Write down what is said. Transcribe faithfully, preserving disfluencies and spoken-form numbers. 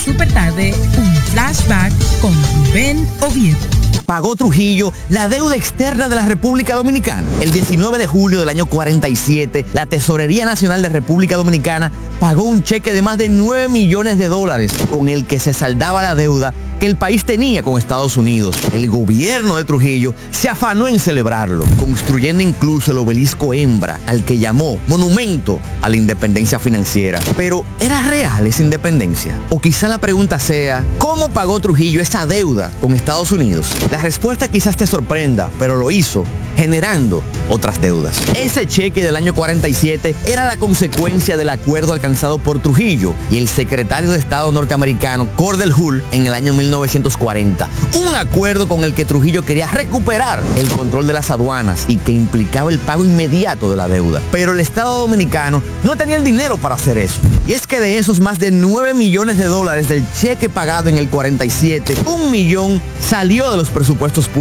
Super Tarde, un flashback con Rubén Oviedo. Pagó Trujillo la deuda externa de la República Dominicana. El diecinueve de julio del año cuarenta y siete, la Tesorería Nacional de República Dominicana pagó un cheque de más de nueve millones de dólares con el que se saldaba la deuda que el país tenía con Estados Unidos. El gobierno de Trujillo se afanó en celebrarlo, construyendo incluso el obelisco Hembra, al que llamó monumento a la independencia financiera. Pero, ¿era real esa independencia? O quizá la pregunta sea, ¿cómo pagó Trujillo esa deuda con Estados Unidos? La respuesta quizás te sorprenda, pero lo hizo generando otras deudas. Ese cheque del año cuarenta y siete era la consecuencia del acuerdo alcanzado por Trujillo y el secretario de Estado norteamericano Cordell Hull en el año mil novecientos cuarenta. Un acuerdo con el que Trujillo quería recuperar el control de las aduanas y que implicaba el pago inmediato de la deuda. Pero el Estado dominicano no tenía el dinero para hacer eso. Y es que de esos más de nueve millones de dólares del cheque pagado en el cuarenta y siete, un millón salió de los presupuestos públicos